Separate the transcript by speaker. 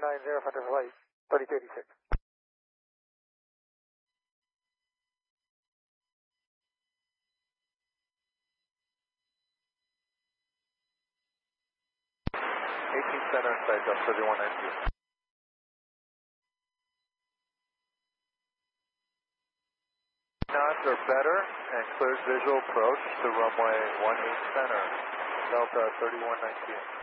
Speaker 1: 490 for the flight, 3286.
Speaker 2: Center inside Delta 3190. Knots are better and clears visual approach to runway 18 center, Delta 3190.